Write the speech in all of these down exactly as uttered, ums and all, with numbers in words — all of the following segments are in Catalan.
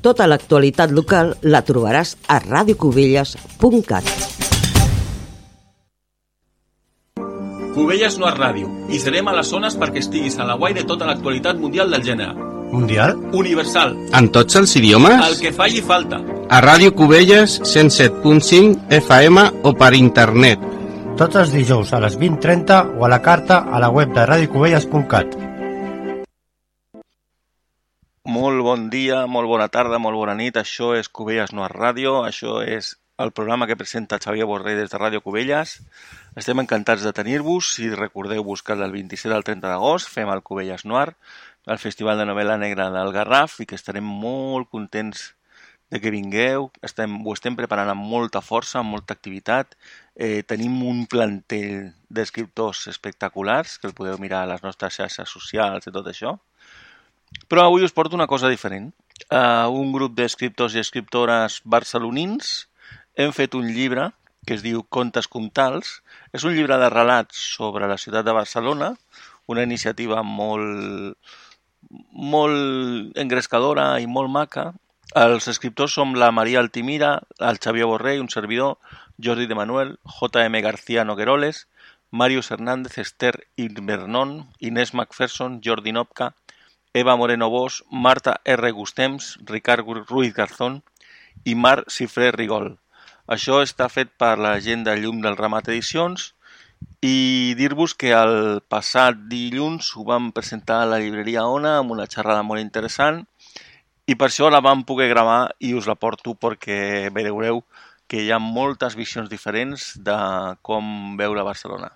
Tota l'actualitat local la trobaràs a radio cubelles punt cat. Cubelles no és ràdio, i serem a les zones perquè estiguis a la guai de tota l'actualitat mundial del gènere. Mundial? Universal. En tots els idiomes? El que falli falta. A Ràdio Cubelles cent set punt cinc F M o per internet. Tots els dijous a les vint trenta o a la carta a la web de radio cubelles punt cat. Molt bon dia, molt bona tarda, molt bona nit. Això és Cubelles no és ràdio. Això és el programa que presenta Xavier Borrell des de Ràdio Cubelles. Estem encantats de tenir-vos i recordeu-vos que del vint-i-set al trenta d'agost fem el Cubelles Noir, el Festival de Novel·la Negra del Garraf, i que estarem molt contents de que vingueu. Estem, ho estem preparant amb molta força, amb molta activitat. Eh, tenim un planter d'escriptors espectaculars, que el podeu mirar a les nostres xarxes socials i tot això. Però avui us porto una cosa diferent. Uh, un grup d'escriptors i escriptores barcelonins hem fet un llibre que es diu Contes Comtals. És un llibre de relats sobre la ciutat de Barcelona, una iniciativa molt, molt engrescadora i molt maca. Els escriptors som la Maria Altimira, el Xavier Borrell, un servidor, Jordi de Manuel, J M García Nogueroles, Màrius Hernández, Esther Invernon, Inés Macpherson, Jordi Nopka, Eva Moreno Bosch, Marta R. Gustems, Ricard Ruiz Garzón i Marc Cifré Rigol. Això està fet per la gent de Llum del Ramat Edicions i dir-vos que el passat dilluns ho vam presentar a la llibreria Ona amb una xerrada molt interessant i per això la vam poder gravar i us la porto perquè veureu que hi ha moltes visions diferents de com veure Barcelona.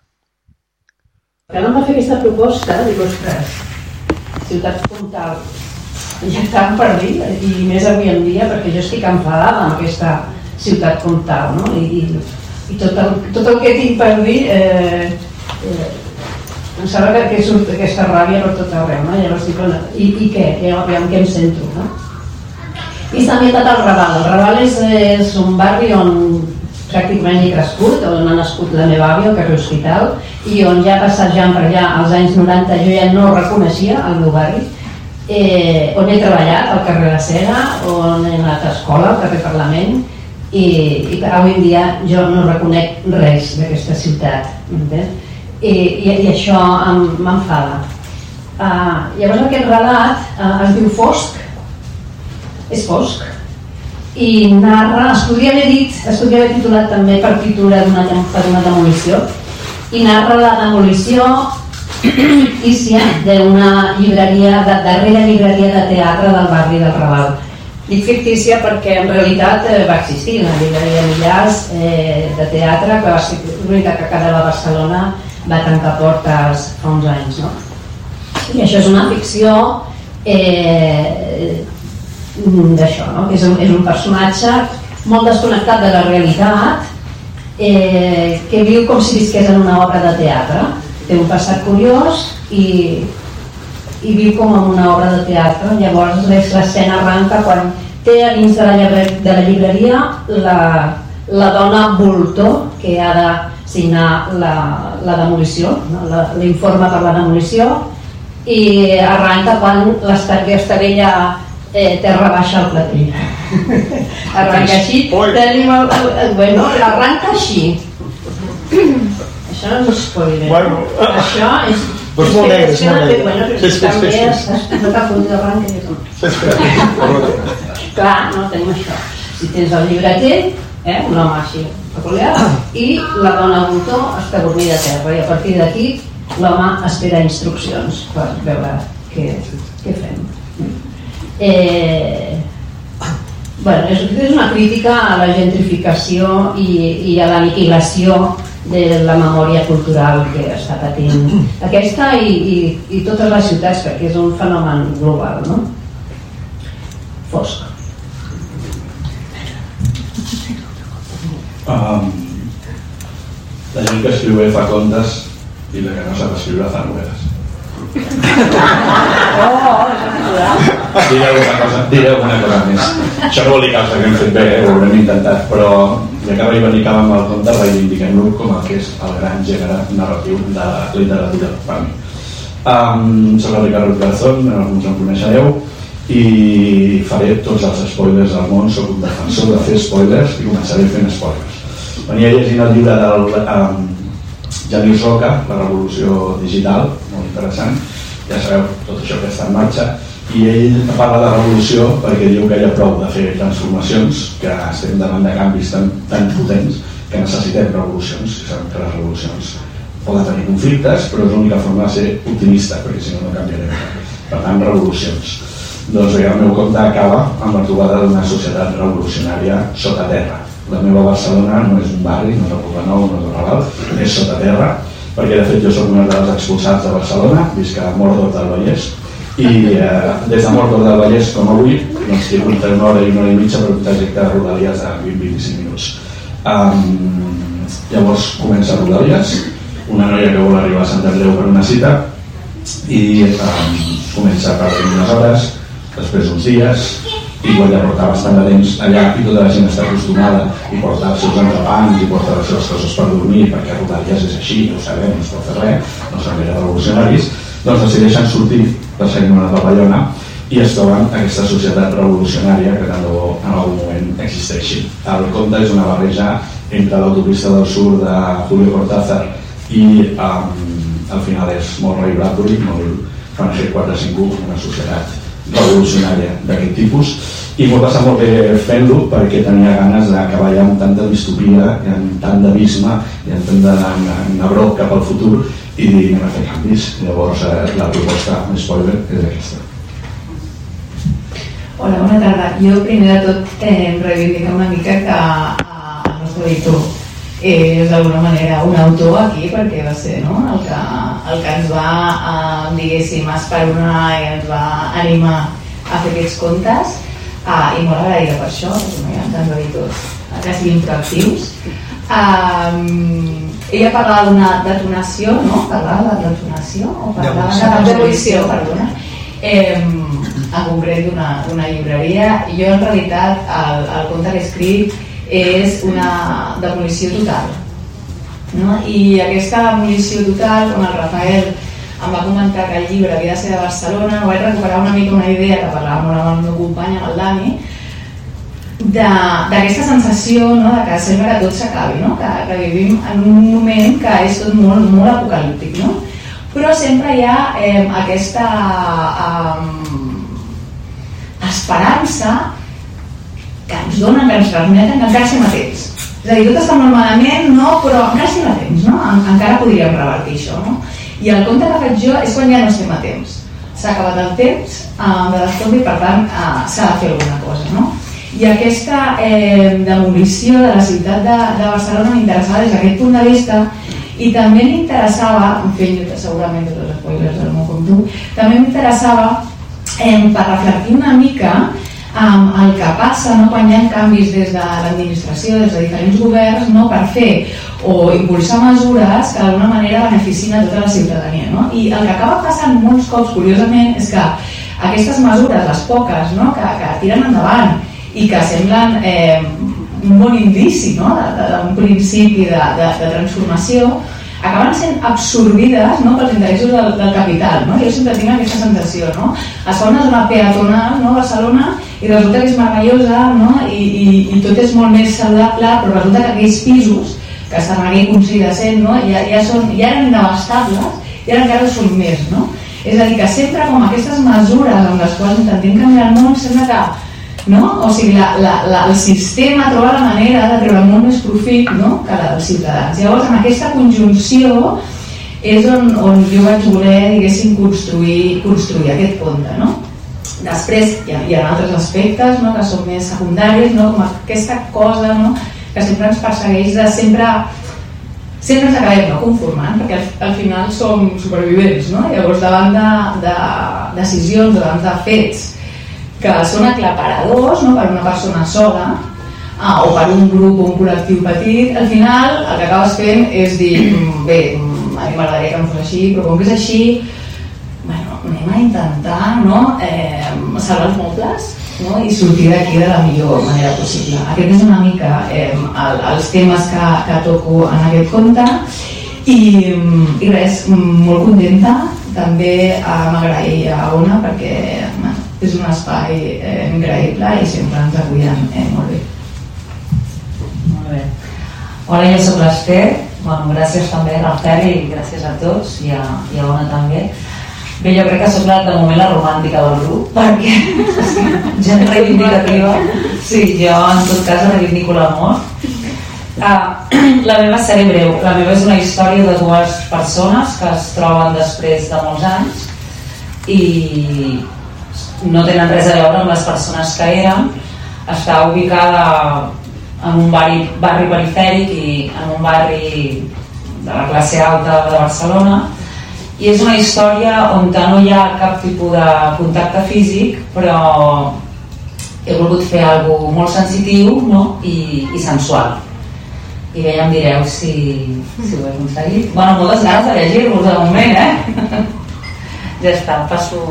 Quan em va fer aquesta proposta, dic, ostres, ciutats comtals, ja estan per dir, i més avui en dia, perquè jo estic enfadada amb aquesta ciutat comtal, no? I, i, i tot, el, tot el que tinc per dir, eh, eh, em sembla que, que surt aquesta ràbia per tot arreu, no? Llavors dic, i, i què? I amb què em sento, no? I s'ha ambientat al Raval. El Raval és, és un barri on pràcticament he crescut, on ha nascut la meva àvia, al carrer Hospital, i on ja passejant per allà als anys noranta jo ja no reconeixia el meu barri, eh, on he treballat al carrer La Sega, on he anat a escola, al carrer Parlament, i, i avui en dia jo no reconec res d'aquesta ciutat, I, i, i això m'enfada. Uh, llavors aquest relat uh, es diu Fosc, és fosc, i narra, es podria haver dit, es podria haver titulat també partitura per una demolició, i narra la demolició fictícia d'una llibreria, de darrera llibreria de teatre del barri del Raval. Dic fictícia perquè en realitat eh, va existir una llibreria Millars eh, de teatre, que va ser l'única que quedava a Barcelona, va tancar portes fa uns anys, no? I això és una ficció eh, d'això, no? És un, és un personatge molt desconnectat de la realitat, eh, que viu com si visqués en una obra de teatre. Té un passat curiós i, i viu com en una obra de teatre. Llavors l'escena arranca quan té a dins de la, llibre, de la llibreria la, la dona voltor que ha de signar la, la demolició, no? L'informe per la demolició, i arranca quan l'estarella Eh, terra baixa al platell. Arranca així, tenim el, el, el, bueno, arranca així. Això no és un spoiler. Bueno. Això és... Pues molt negre, és molt negre. Bueno, però si també no t'ha fotut arranca i tot. Clar, no tenim això. Si tens el llibreter, eh, un home així peculiar, i la dona voltor està dormida a terra, i a partir d'aquí l'home espera instruccions per veure què, què fem. Eh, bueno, és, és una crítica a la gentrificació i, i a l'aniquilació de la memòria cultural que està patint aquesta i, i, i totes les ciutats, perquè és un fenomen global, no? Fosc. Um, la gent que escriu bé fa contes i la que no sap escriure fa novel·les. Oh, diré alguna cosa, diré alguna cosa més. Això no vol dir que els haguem fet bé, eh? Ho haurem intentat, però ja que reivindicàvem el conte, reivindiquem-lo com el que és el gran gènere narratiu de la literatura per mi. Um, soc el Ricard Ruiz Garzón, alguns em coneixereu, i faré tots els spoilers del món. Soc un defensor de fer spoilers i començaré fent spoilers. Venia llegint el llibre del um, Genís Roca, La revolució digital, molt interessant. Ja sabeu tot això que està en marxa, i ell parla de revolució perquè diu que hi ha prou de fer transformacions, que estem davant de canvis tan, tan potents que necessitem revolucions, i sabem que les revolucions poden tenir conflictes, però és l'única forma de ser optimista, perquè si no no canviarem. Per tant, revolucions. Doncs bé, el meu conte acaba amb la trobada d'una societat revolucionària sota terra. La meva Barcelona no és un barri, no és el Poblenou, no és el Raval, és sota terra, perquè de fet jo soc un dels expulsats de Barcelona, visc a Mordor del Vallès, i eh, des de Mordor del Vallès com avui, doncs tinc entre una hora i una hora i mitja per un trajecte de Rodalies de vint a vint-i-cinc minuts. Um, llavors comença Rodalies, una noia que vol arribar a Sant Andreu per una cita, i um, comença per unes hores, després uns dies, i quan ja porta bastant de temps allà i tota la gent està acostumada i porta els seus entrepans i porta les seves coses per dormir, perquè Rodalies és així, no ho sabem, no es pot fer res, no són gaire revolucionaris, doncs decideixen sortir per seguir una papallona i es troben aquesta societat revolucionària que en algun moment existeixi. El conte és una barreja entre l'autopista del sud de Julio Cortázar i um, al final és molt Ray Bradbury, molt Fahrenheit quatre cinc u, una societat revolucionària d'aquest tipus, i m'ho passa molt bé fent-lo perquè tenia ganes d'acabar ja amb tanta distopia i amb tant d'abisme i amb tant de nebrot cap al futur i dir anem a fer canvis. Llavors eh, la proposta amb spoiler és aquesta. Hola, bona tarda. Jo primer de tot eh, reivindico una mica que eh, el nostre editor és d'alguna manera un autor aquí, perquè va ser, no?, el que, el que ens va, eh, diguéssim, esperonar i ens va animar a fer aquests contes, eh, i molt agraïda per això, perquè no hi ha tants editors que siguin proactius. Um, ella parlava d'una detonació, no? Parlava de detonació o parlava de demolició, perdona, eh, en concret d'una llibreria. Jo en realitat el, el conte que he escrit és una demolició total, no? I aquesta demolició total, quan el Rafael em va comentar que el llibre havia de ser de Barcelona, vaig recuperar una mica una idea que parlava molt amb el meu company, amb el Dani, d'aquesta sensació, no?, de que sembla que tot s'acabi, no?, que, que vivim en un moment que és tot molt, molt apocalíptic, no? Però sempre hi ha eh, aquesta eh, esperança que ens donen, que ens transmeten, que encara som a temps. És a dir, tot està molt malament, no? Però encara som a temps, no? En, encara podríem revertir això, no? I el conte que faig jo és quan ja no estem a temps. S'ha acabat el temps eh, de descompte i per tant eh, s'ha de fer alguna cosa, no? I aquesta eh, demolició de la ciutat de, de Barcelona m'interessava des d'aquest punt de vista, i també m'interessava, fent segurament tots els spoilers del meu com tu, també m'interessava eh, per reflectir una mica Um, el que passa, no?, quan hi ha canvis des de l'administració, des de diferents governs, no?, per fer o impulsar mesures que d'alguna manera beneficien a tota la ciutadania, no? I el que acaba passant molts cops, curiosament, és que aquestes mesures, les poques, no?, que, que tiren endavant i que semblen eh, un bon indici, no?, d'un principi de, de, de transformació, acaben sent absorbides, no?, pels interessos del, del capital, no? Jo sempre tinc aquesta sensació, no? Es fa una zona peatonal, no?, a Barcelona, i resulta que és meravellosa, no?, I, i, i tot és molt més saludable, però resulta que aquells pisos que estan aquí considerant, no?, ja, ja, són, ja eren devastables i ara encara ho són més, no? És a dir, que sempre com aquestes mesures amb les quals intentem canviar el món sembla que, no?, o sigui, la, la, la, el sistema troba la manera de treure molt més profit, no?, que la dels ciutadans. Llavors, en aquesta conjunció és on, on jo vaig voler, diguéssim, construir, construir aquest conte, no? Després hi ha, hi ha altres aspectes, no?, que són més secundaris, no?, com aquesta cosa, no?, que sempre ens persegueix de sempre sempre ens acabem no conformant, perquè al, al final som supervivents, no? Llavors davant de, de decisions, davant de fets que són aclaparadors, no?, per una persona sola, ah, o per un grup o un col·lectiu petit, al final el que acabes fent és dir, bé, a mi m'agradaria que no fos així, però com que és així, bueno, anem a intentar, no?, eh, salvar els mobles, no?, i sortir d'aquí de la millor manera possible. Aquest és una mica eh, el, els temes que, que toco en aquest conte, i, i res, molt contenta, també eh, m'agrair a Ona perquè bueno, és un espai eh, increïble i sempre ens acullen eh, molt bé. Molt bé. Hola, jo soc l'Ester. Bueno, gràcies també a Rafael i gràcies a tots i a, i a Ona també. Bé, jo crec que soc la, de moment la romàntica del grup, perquè gent reivindicativa. Sí, jo en tot cas reivindico l'amor. Ah, la meva seré breu. La meva és una història de dues persones que es troben després de molts anys i no tenen res a veure amb les persones que eren. Està ubicada en un barri, barri perifèric i en un barri de la classe alta de Barcelona, i és una història on no hi ha cap tipus de contacte físic, però he volgut fer alguna cosa molt sensitiu, no? I, i sensual. I bé, ja em direu si, si ho he aconseguit. Bueno, moltes ganes de llegir-vos de moment, eh? Ja està, passo...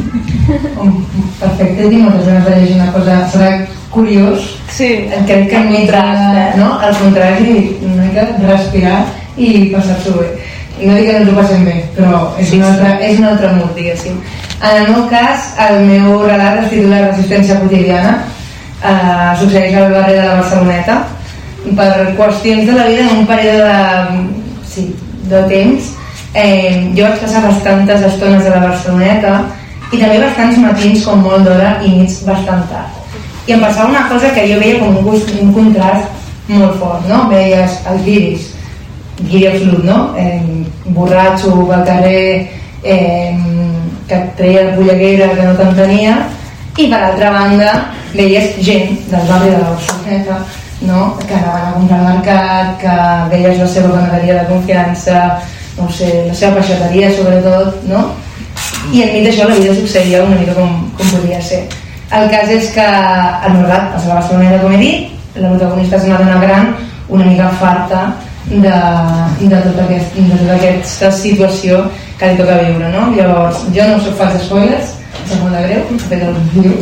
Perfecte, tinc moltes ganes de llegir una cosa. Serà curiós. Sí, crec que enmig de... No? Al contrari, una mica respirar i passar-s'ho bé. No dic que no ens ho passem bé, però és, sí, un altre, sí. és un altre mood, diguéssim. En el meu cas, el meu relat es titula Resistència quotidiana. Eh, succeeix al barri de la Barceloneta. Per qüestions de la vida, en un període de, sí, de temps, eh, jo vaig passar bastantes estones a la Barceloneta i també bastants matins com molt d'hora i nits bastant tard. I em passava una cosa que jo veia com un, gust, un contrast molt fort, no? Veies els guiris, guiri absolut, no? Eh, borratxo, al carrer, eh, que et treia la polleguera que no t'entenia, i per altra banda veies gent del barri de la Barceloneta, no? Que anaven a comprar al mercat, que veies la seva panaderia de confiança, no sé, la seva peixateria sobretot, no? I enmig d'això la vida succeïa una mica com, com podia ser. El cas és que el meu relat passa a la Barceloneta, com he dit, la protagonista és una dona gran, una mica farta de, de, tot aquest, de tota aquesta situació que li toca viure, no? Llavors, jo no soc fans spoilers, em sap molt de greu, fet el vídeo.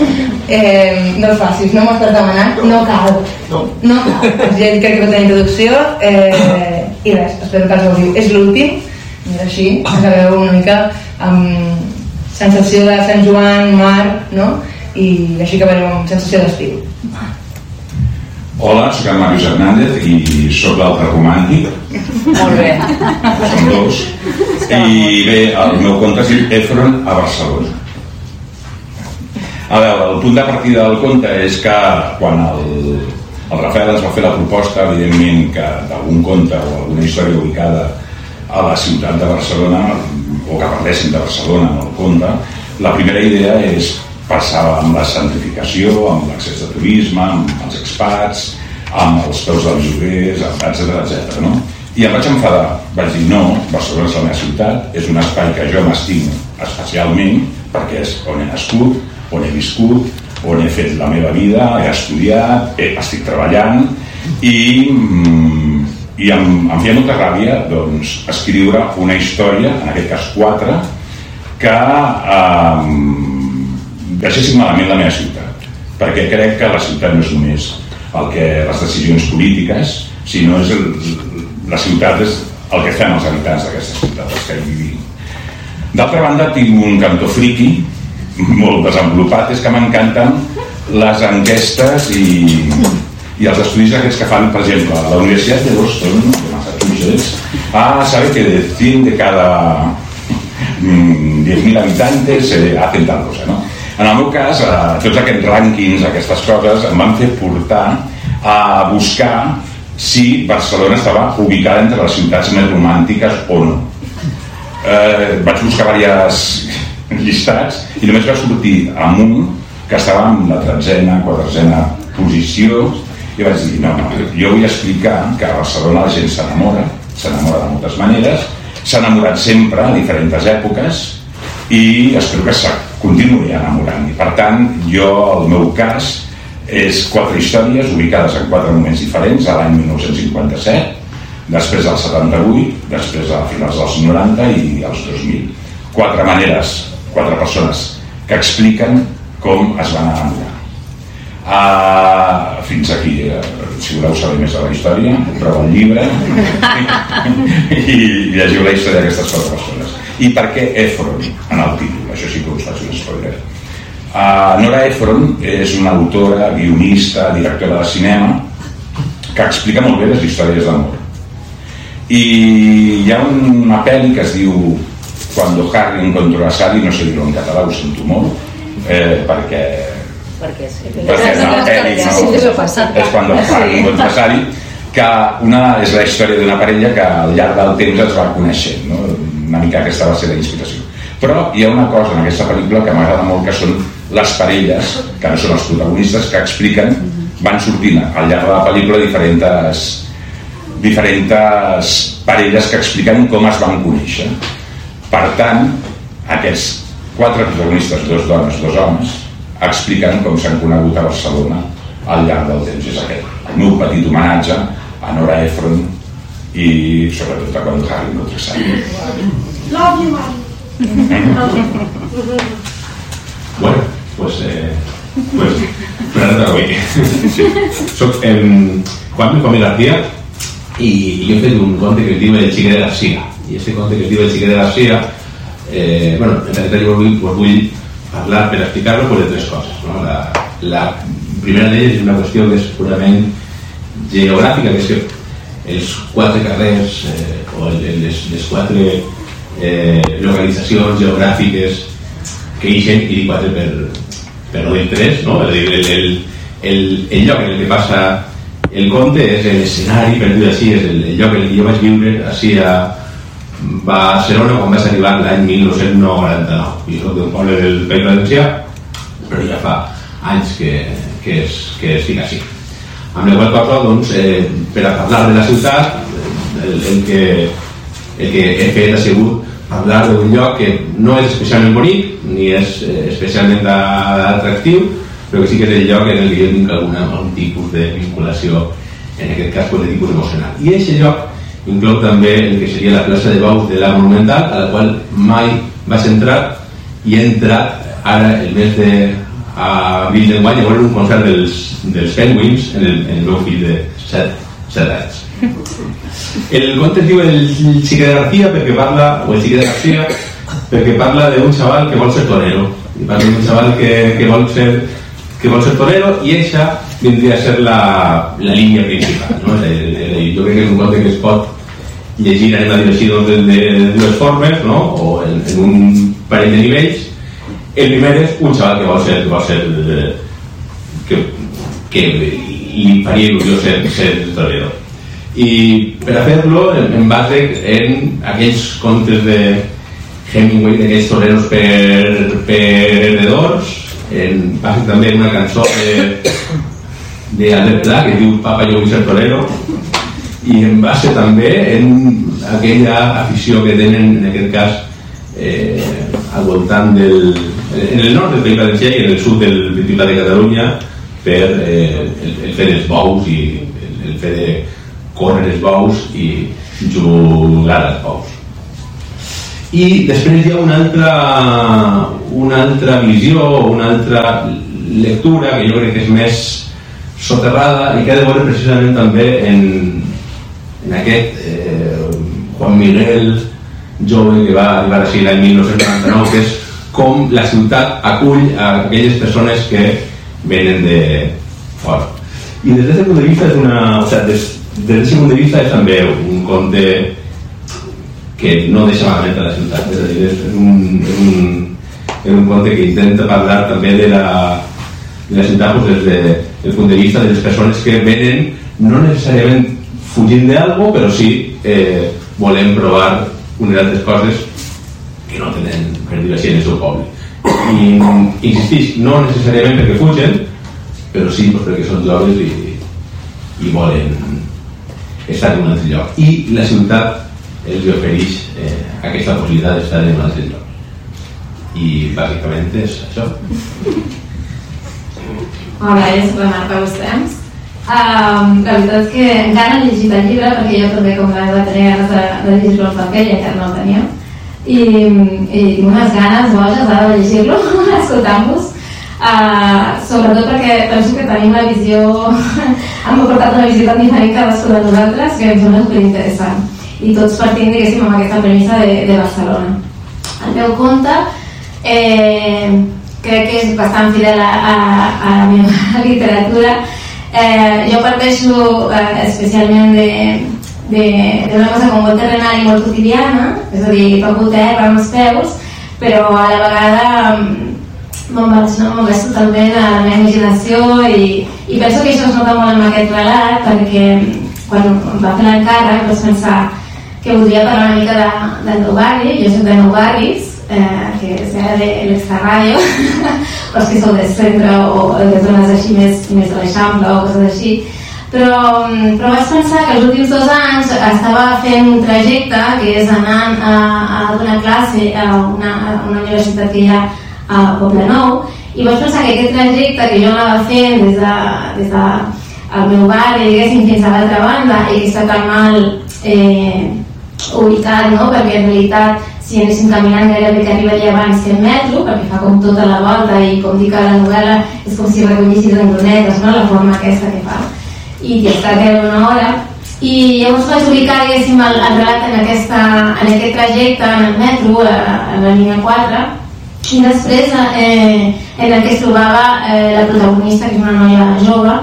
Eh, no el facis, no m'ho estàs demanant, no cal. No, no cal. Ja crec que va tenir introducció eh, i res, espero que els gaudiu. És l'últim, i així acabeu una mica amb sensació de Sant Joan, mar, no? I així acabarem amb sensació d'estiu. Hola, soc en Màrius Hernández i soc l'altre romàntic. Molt bé. Som dos. I bé, el meu conte es diu Efron a Barcelona. A veure, el punt de partida del conte és que quan el, el Rafael ens va fer la proposta, evidentment, que d'algun conte o alguna història ubicada a la ciutat de Barcelona, o que parlessin de Barcelona en el conte, la primera idea és passar amb la centrificació, amb l'accés de turisme, amb els expats, amb els preus dels lloguers, etcètera, etcètera, no? I em vaig enfadar, vaig dir no, Barcelona és la meva ciutat, és un espai que jo m'estimo especialment perquè és on he nascut, on he viscut, on he fet la meva vida, he estudiat, he, estic treballant i, i em, em feia molta ràbia doncs, escriure una història, en aquest cas quatre, que eh, deixessin malament la meva ciutat, perquè crec que la ciutat no és només el que, les decisions polítiques, sinó és el, la ciutat és el que fem els habitants d'aquesta ciutat, els que hi vivim. D'altra banda, tinc un cantó friqui molt desenvolupat, és que m'encanten les enquestes i, i els estudis aquests que fan, per exemple, a la Universitat de Boston, de Massachusetts, ah, sabe que de cien de cada diez mil habitantes se hacen tal cosa, no? En el meu cas, eh, tots aquests rànquings, aquestes coses, em van fer portar a buscar si Barcelona estava ubicada entre les ciutats més romàntiques o no. Eh, vaig buscar diversos llistats i només va sortir amb un que estava en la tretzena, quatorzena posició i vaig dir, no, no, jo vull explicar que a Barcelona la gent s'enamora, s'enamora de moltes maneres, s'ha enamorat sempre a diferents èpoques i espero que s'ha continuï enamorant. I per tant, jo, el meu cas és quatre històries ubicades en quatre moments diferents, a l'any mil nou-cents cinquanta-set, després del setanta-vuit, després a finals dels noranta i als dos mil. Quatre maneres, quatre persones que expliquen com es van enamorar. Uh, fins aquí, uh, si voleu saber més de la història, compreu el llibre i llegiu la història d'aquestes quatre persones. I per què Efron en el títol? Això sí que us faig un spoiler. Uh, Nora Ephron és una autora, guionista, directora de cinema que explica molt bé les històries d'amor. I hi ha una pel·li que es diu Cuando Harry encontró a Sally, no sé dir-ho en català, ho sento molt, eh, perquè perquè sí, perquè és una pel·li, no? És Cuando Harry encontró a Sally, que una és la història d'una parella que al llarg del temps es va coneixent, no? Una mica aquesta va ser la inspiració. Però hi ha una cosa en aquesta pel·lícula que m'agrada molt, que són les parelles, que no són els protagonistes, que expliquen, van sortint al llarg de la pel·lícula diferents diferents parelles que expliquen com es van conèixer. Per tant, aquests quatre protagonistes, dos dones, dos homes, expliquen com s'han conegut a Barcelona al llarg del temps. És aquest el meu petit homenatge a Nora Ephron i sobretot a Cuando Harry encontró a Sally. Love you, Mari. Bueno, pues eh, pues Fernando Tarragüey. Sí. Soc eh, Juan Juan García y yo he fet un conte que es diu El Xiquet de Garcia, i este conte que es diu El Xiquet de Garcia, eh, bueno, en realidad yo vull, pues vull parlar per explicar-lo pues, de tres coses, ¿no? La, la primera d'elles és una qüestió que és purament geogràfica, que és que els quatre carrers eh, o les, les quatre eh, localitzacions geogràfiques que ixen, i dic quatre per, per no dir tres, no? El, el, el, el, el lloc en el que passa el conte és l'escenari, per dir-ho així, és el, el lloc en el que jo vaig viure així a Barcelona quan vaig arribar l'any mil nou-cents noranta-nou. Jo soc d'un poble del País Valencià, però ja fa anys que, que, és, que estic així. Amb la qual cosa, doncs, eh, per a parlar de la ciutat, el, el, que, el que he fet ha sigut parlar d'un lloc que no és especialment bonic, ni és eh, especialment atractiu, però que sí que és el lloc en el que jo tinc alguna, algun tipus de vinculació, en aquest cas pues, de tipus emocional. I aquest lloc inclou també el que seria la plaça de Baus de la Monumental, a la qual mai vaig entrar, i he entrat ara el mes de abril d'enguany a veure un concert dels, dels Penguins en el, en el meu fill de set anys. El conte es diu El Xiquet de García perquè parla, o El Xiquet de García perquè parla d'un xaval que vol ser torero, i parla d'un xaval que, que vol ser que vol ser torero, i eixa vindria a ser la, la línia principal, no? El, el, el, jo crec que és un conte que es pot llegir en la direcció de, de, de dues formes, no? O en, en un parell de nivells. El primer és un xaval que vol ser, que vol ser eh, que, que li faria il·lusió ser, ser torero, i per a fer-lo em base en aquells contes de Hemingway, d'aquells toreros per perdedors, en base també en una cançó de, de Albert Pla que diu Papa jo vull ser torero, i en base també en aquella afició que tenen en aquest cas eh, al voltant del en el nord del País Valencià i en el sud del Principat de Catalunya per eh, el, el fer els bous i el, el fer de córrer els bous i jugar als bous. I després hi ha una altra una altra visió, una altra lectura que jo crec que és més soterrada i que ha de veure precisament també en, en aquest eh, Juan Miguel jove que va arribar així l'any mil nou-cents noranta-nou, que és com la ciutat acull a aquelles persones que venen de fora. I des d'aquest punt de vista és una, o sea, des, des d'aquest punt de vista és també un conte que no deixa malament a la ciutat, és a dir, és un, és un, és un conte que intenta parlar també de la, de la ciutat pues, des de, del punt de vista de les persones que venen no necessàriament fugint d'algo, però sí eh, volem provar unes altres coses que no tenen, per dir-ho així, en el seu poble. I insistix, no necessàriament perquè fugen, però sí pues, perquè són joves i, i volen estar en un altre lloc. I la ciutat els ofereix eh, aquesta possibilitat d'estar en un altre lloc. I bàsicament és això. Hola, jo soc la Marta Gustems. Um, la veritat és que encara no he llegit el llibre perquè jo també com la va tenir ganes de, de llegir-lo en paper i encara no el tenia. I, i tinc unes ganes boges ara de llegir-lo escoltant-vos, uh, sobretot perquè penso que tenim una visió hem portat una visió tan diferent cadascú de nosaltres que em sembla superinteressant, i tots partint diguéssim amb aquesta premissa de, de Barcelona. El meu conte eh, crec que és bastant fidel a, a, a la meva literatura. Eh, jo parteixo eh, especialment de, de, d'una cosa com molt terrenal i molt quotidiana, és a dir, toco terra amb els peus, però a la vegada me'n vaig, no? me'n vaig totalment a la meva imaginació i, i penso que això es nota molt en aquest relat, perquè quan em va fer l'encàrrec vaig pensar que voldria parlar una mica de, del meu barri. Jo soc de Nou Barris, eh, que és de l'Extrarradio, els que sou del centre o de zones així més, més de l'Eixample o coses així, però, però vaig pensar que els últims dos anys estava fent un trajecte que és anant a, a donar classe a una, a una universitat que hi ha a Poblenou, i vaig pensar que aquest trajecte que jo anava fent des de, des de el meu barri, diguéssim, fins a l'altra banda, i que està tan mal eh, ubicat, no? Perquè en realitat si anéssim caminant gairebé que arribaria abans que el metro, perquè fa com tota la volta i com dic a la novel·la és com si recollissis en donetes, no? La forma aquesta que fa, i ja està gairebé una hora, i llavors vaig ubicar, diguéssim, el, el relat en, aquesta, en aquest trajecte en el metro, a, a la línia quatre, i després eh, en el que es trobava eh, la protagonista, que és una noia jove,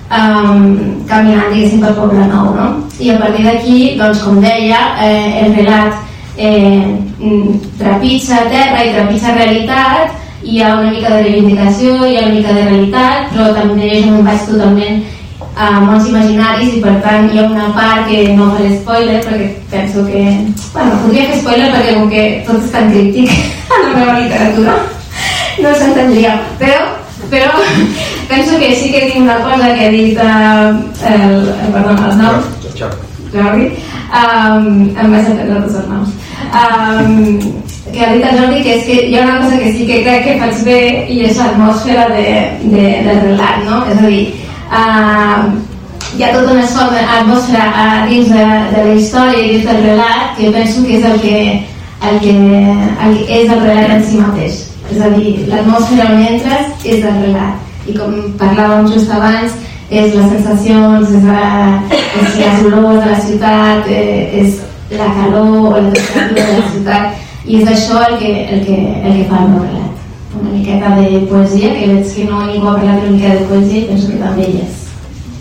um, caminant, diguéssim, per Poblenou, no? I a partir d'aquí, doncs, com deia, eh, el relat Eh, trepitja terra i trepitja realitat, hi ha una mica de reivindicació, hi ha una mica de realitat, però també jo me'n vaig totalment a mons imaginaris i per tant hi ha una part que no faré spoiler perquè penso que, bueno, podria fer spoiler perquè com que tot és tan crític a la meva literatura no s'entendria, però però penso que sí que tinc una cosa que ha dit uh, el, el, perdó, els noms Jordi, um, em vaig aprendre tots els noms, um, que ha dit el Jordi, que és que hi ha una cosa que sí que crec que faig bé i és l'atmosfera de, de, del relat, no? És a dir, uh, hi ha tota una atmosfera uh, dins de, de la història i dins del relat que jo penso que és el que, el que, el que és el relat en si mateix, és a dir, l'atmosfera on entres és del relat, i com parlàvem just abans és les sensacions, és, la, és les olors de la ciutat, eh, és la calor o la temperatura de la ciutat, i és això el que, el que, el que fa el meu relat. Una miqueta de poesia, que veig que no ningú ha parlat una mica de poesia i penso que també hi és.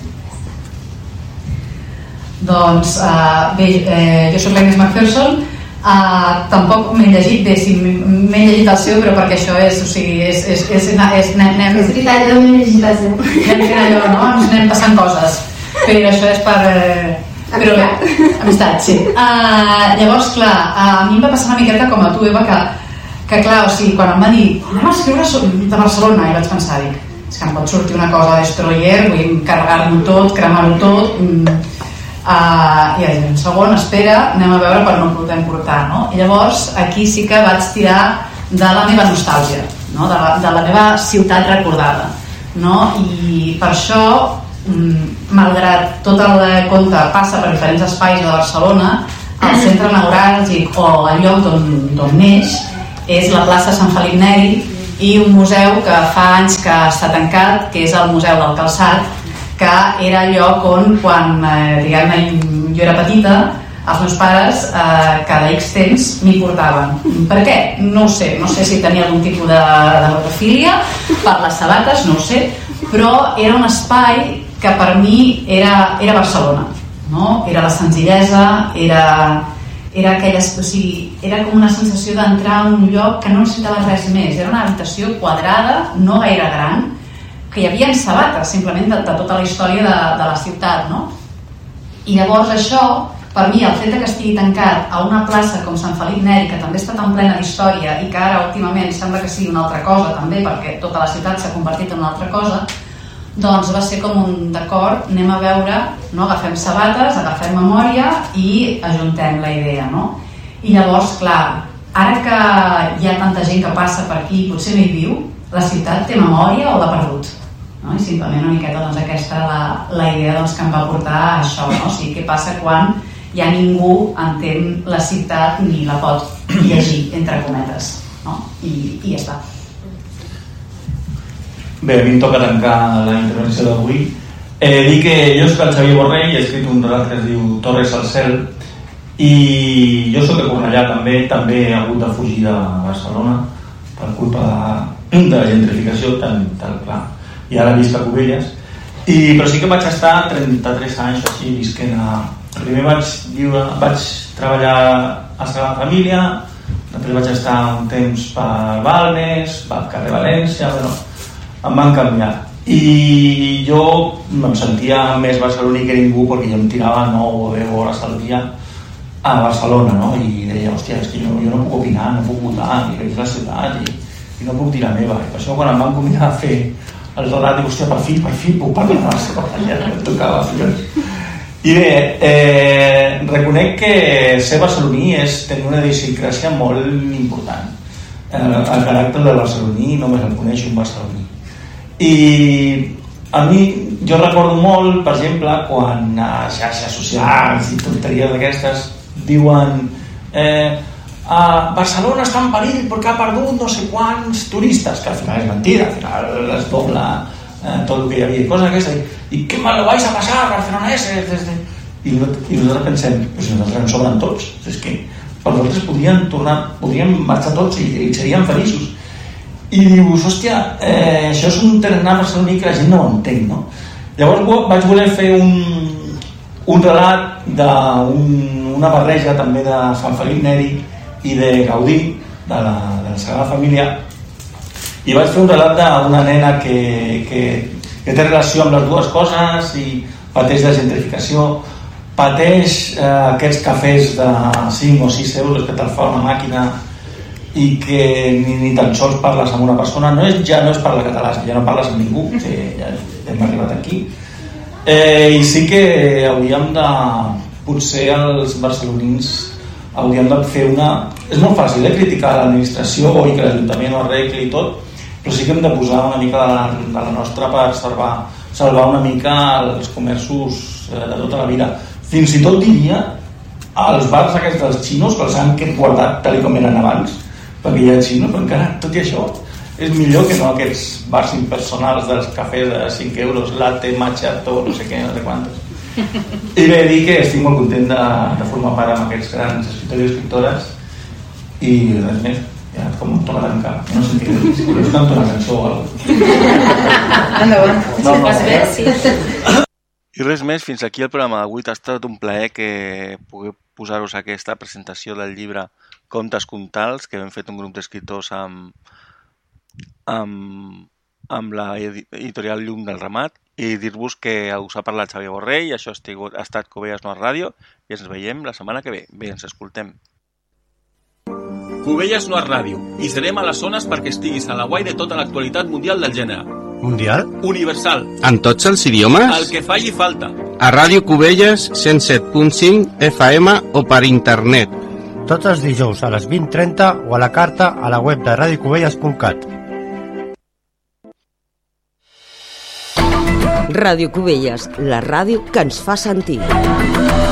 Doncs uh, bé, eh, jo soc l'Agnes McPherson. Uh, tampoc m'he llegit bé, si m'he llegit el seu, però perquè això és, o sigui, és, és, és, és, és, anem, és veritat, jo m'he llegit el seu, anem fent allò, no? Ens anem passant coses, però això és per eh, però bé, amistat, sí. Uh, llavors, clar, uh, a mi em va passar una miqueta com a tu, Eva, que, que clar, o sigui, quan em va dir anem a escriure de Barcelona, i vaig pensar, dic, és que em pot sortir una cosa destroyer, vull carregar-ho tot, cremar-ho tot, mm, Uh, i en segon, espera, anem a veure quan no podem portar, no? I llavors aquí sí que vaig tirar de la meva nostàlgia, no? de, la, de la meva ciutat recordada, no? I per això, malgrat tot el conte passa per diferents espais de Barcelona, el centre neuràlgic o el lloc d'on neix és la plaça Sant Felip Neri i un museu que fa anys que està tancat, que és el Museu del Calçat, que era el lloc on, quan eh, diguem-ne, jo era petita, els meus pares eh, cada X temps m'hi portaven. Per què? No ho sé, no sé si tenia algun tipus de, de metafília per les sabates, no ho sé, però era un espai que per mi era, era Barcelona, no? Era la senzillesa, era, era, aquelles, o sigui, era com una sensació d'entrar en un lloc que no necessitava res més, era una habitació quadrada, no gaire gran, que hi havia sabates simplement de, de tota la història de, de la ciutat, no? I llavors això, per mi, el fet que estigui tancat a una plaça com Sant Felip Neri, que també està tan plena d'història i que ara últimament sembla que sigui una altra cosa també, perquè tota la ciutat s'ha convertit en una altra cosa, doncs va ser com un d'acord, anem a veure, no? Agafem sabates, agafem memòria i ajuntem la idea, no? I llavors, clar, ara que hi ha tanta gent que passa per aquí i potser no hi viu, la ciutat té memòria o l'ha perdut? No? I simplement una miqueta doncs, aquesta la, la idea doncs, que em va portar a això, no? O sigui, què passa quan ja ningú entén la ciutat ni la pot llegir, entre cometes, no? I, i ja està. Bé, a mi em toca tancar la intervenció d'avui. Eh, dir que jo soc el Xavier Borrell, he escrit un relat que es diu Torres al cel, i jo soc de Cornellà també, també he hagut de fugir de Barcelona per culpa de de gentrificació tan, tan clar. I ara visc a Cubelles. I, però sí que vaig estar trenta-tres anys o així visquent a... Primer vaig, viure, vaig treballar a Sagrada Família, després vaig estar un temps per Balmes, per carrer València, bueno, em van canviar. I jo em sentia més barceloní que ningú perquè jo em tirava nou o deu hores al dia a Barcelona, no? I deia, hòstia, és que jo, jo no puc opinar, no puc votar, i veig la ciutat i, i no puc dir la meva. I per això quan em van convidar a fer el relat, dic, hòstia, per fi, per fi, puc parlar de Barcelona, ja em tocava, collons. I bé, eh, reconec que ser barceloní és tenir una idiosincràsia molt important. Eh, el caràcter del barceloní només el coneix un barceloní. I a mi, jo recordo molt, per exemple, quan a xarxes socials i tonteries d'aquestes diuen eh, a Barcelona està en perill perquè ha perdut no sé quants turistes, que al final és mentida, al final es dobla eh, tot el que hi havia, cosa aquesta, i què mal lo vais a passar, barceloneses, i, i nosaltres pensem, pues nosaltres ens sobren tots, és que per nosaltres podrien tornar, podríem marxar tots i, i seríem feliços. I dius, hòstia, eh, això és un tarannà barceloní que la gent no ho entén, no? Llavors vaig voler fer un, un relat d'una barreja també de Sant Felip Neri i de Gaudí, de la, de la Sagrada Família, i vaig fer un relat d'una nena que, que, que té relació amb les dues coses i pateix de gentrificació, pateix eh, aquests cafès de cinc o sis euros que te'l fa una màquina i que ni, ni tan sols parles amb una persona, no és, ja no és parlar català, ja no parles amb ningú, que ja hem arribat aquí. Eh, I sí que hauríem de, potser els barcelonins hauríem de fer una... És molt fàcil eh, criticar l'administració i que l'Ajuntament ho arregli i tot, però sí que hem de posar una mica de la, de la nostra per salvar, salvar una mica els comerços eh, de tota la vida. Fins i tot diria als bars aquests dels xinos que els han guardat tal com eren abans, perquè hi ha xinos, però encara tot i això és millor que no aquests bars impersonals dels cafès de cinc euros, latte, macchiato, no sé què, no sé quantos. I bé, dir que estic molt content de, de formar part amb aquests grans escriptors i escriptores i res més, ja com un toc a tancar, no sé què, si voleu cantar una cançó o alguna Endavant. No, no, no. I res més, fins aquí el programa d'avui. Ha estat un plaer que poder posar-vos aquesta presentació del llibre Contes Comtals, que hem fet un grup d'escriptors amb, amb, amb la editorial Llum del Ramat, i dir-vos que us ha parlat Xavier Borrell, això ha, estigut, ha estat Cubelles Noir Ràdio, i ens veiem la setmana que ve. Bé, ens escoltem. Cubelles Noir Ràdio, i serem a les zones perquè estiguis a la guai de tota l'actualitat mundial del gènere. Mundial? Universal. En tots els idiomes? El que faci falta. A Ràdio Cubelles cent set punt cinc F M o per internet. Tots els dijous a les vint trenta o a la carta a la web de radio cubelles punt cat. Ràdio Cubelles, la ràdio que ens fa sentir.